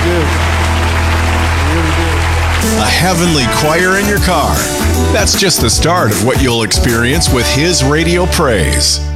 do. We really do. A heavenly choir in your car. That's just the start of what you'll experience with his radio praise.